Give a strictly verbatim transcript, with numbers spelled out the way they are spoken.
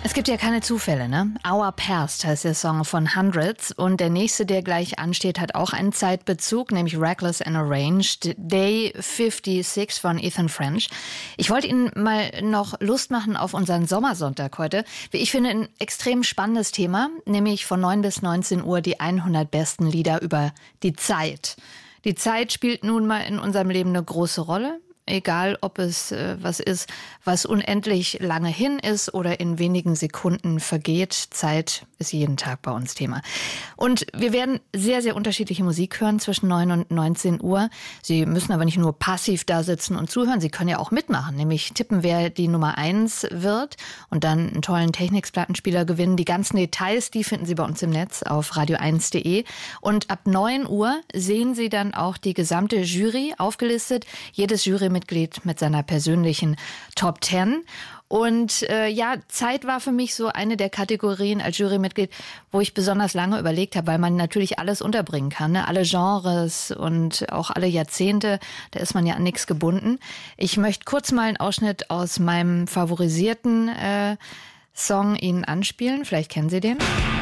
Es gibt ja keine Zufälle, ne? Our Past heißt der Song von Hundreds und der nächste, der gleich ansteht, hat auch einen Zeitbezug, nämlich Reckless and Arranged, Day fünfundsechzig von Ethan French. Ich wollte Ihnen mal noch Lust machen auf unseren Sommersonntag heute. Wie ich finde, ein extrem spannendes Thema, nämlich von neun bis neunzehn Uhr die hundert besten Lieder über die Zeit. Die Zeit spielt nun mal in unserem Leben eine große Rolle. Egal, ob es äh, was ist, was unendlich lange hin ist oder in wenigen Sekunden vergeht. Zeit ist jeden Tag bei uns Thema. Und wir werden sehr, sehr unterschiedliche Musik hören zwischen neun und neunzehn Uhr. Sie müssen aber nicht nur passiv da sitzen und zuhören, Sie können ja auch mitmachen, nämlich tippen, wer die Nummer eins wird und dann einen tollen Technics-Plattenspieler gewinnen. Die ganzen Details, die finden Sie bei uns im Netz auf radio eins punkt de. Und ab neun Uhr sehen Sie dann auch die gesamte Jury aufgelistet. Jedes Jurymitglied Mitglied mit seiner persönlichen Top Ten. Und äh, ja, Zeit war für mich so eine der Kategorien als Jurymitglied, wo ich besonders lange überlegt habe, weil man natürlich alles unterbringen kann, ne? Alle Genres und auch alle Jahrzehnte, da ist man ja an nichts gebunden. Ich möchte kurz mal einen Ausschnitt aus meinem favorisierten äh, Song Ihnen anspielen, vielleicht kennen Sie den.